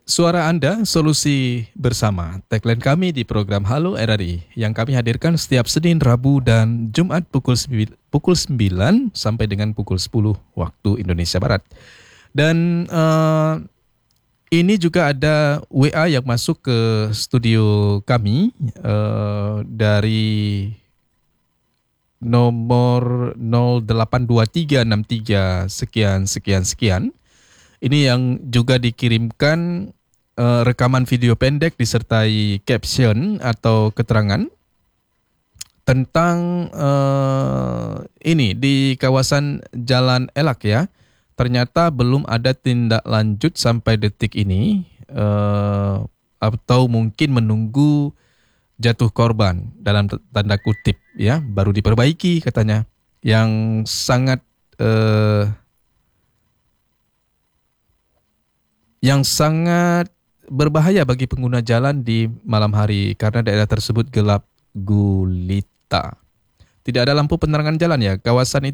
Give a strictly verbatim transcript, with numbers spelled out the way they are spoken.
Suara Anda, solusi bersama. Tagline kami di program Halo R R I yang kami hadirkan setiap Senin, Rabu, dan Jumat pukul sembilan, pukul sembilan sampai dengan pukul sepuluh waktu Indonesia Barat. Dan uh, ini juga ada W A yang masuk ke studio kami uh, dari nomor nol delapan dua tiga enam tiga sekian sekian sekian. Ini yang juga dikirimkan uh, rekaman video pendek disertai caption atau keterangan tentang uh, ini di kawasan Jalan Elak ya. Ternyata belum ada tindak lanjut sampai detik ini uh, atau mungkin menunggu jatuh korban dalam tanda kutip ya, baru diperbaiki katanya. Yang sangat uh, yang sangat berbahaya bagi pengguna jalan di malam hari karena daerah tersebut gelap gulita. Tidak ada lampu penerangan jalan ya. Kawasan